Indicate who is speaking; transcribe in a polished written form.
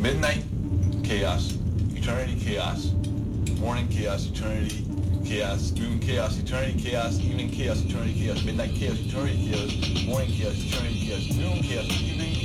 Speaker 1: Midnight, chaos. Eternity, chaos. Morning, chaos. Eternity, chaos. Noon, chaos. Eternity, chaos. Evening, chaos. Eternity, chaos. Midnight, chaos. Eternity, chaos. Morning, chaos. Eternity, chaos. Noon, chaos. Evening,